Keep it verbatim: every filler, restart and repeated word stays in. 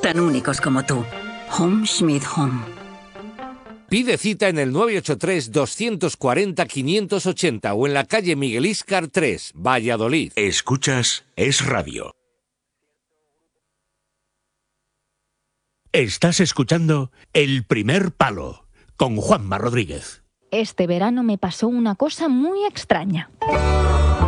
buscan únicos como tú. Home Schmidt Home. Pide cita en el nueve ocho tres, dos cuatro cero, cinco ocho cero o en la calle Miguel Íscar tres, Valladolid. Escuchas Es Radio. Estás escuchando El Primer Palo con Juanma Rodríguez. Este verano me pasó una cosa muy extraña.